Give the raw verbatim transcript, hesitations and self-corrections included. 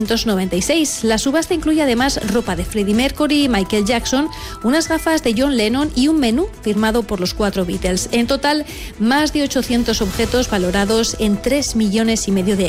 mil novecientos noventa y seis. La subasta incluye además ropa de Freddie Mercury y Michael Jackson, unas gafas de John Lennon y un menú firmado por los cuatro Beatles. En total, más de ochocientos objetos valorados en tres millones y medio de euros.